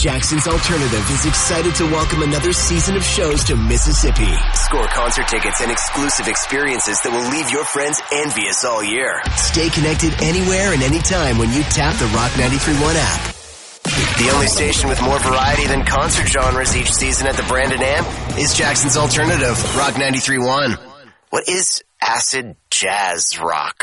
Jackson's Alternative is excited to welcome another season of shows to Mississippi. Score concert tickets and exclusive experiences that will leave your friends envious all year. Stay connected anywhere and anytime when you tap the Rock 93.1 app. The only station with more variety than concert genres each season at the Brandon Amp is Jackson's Alternative, Rock 93.1. What is acid jazz rock?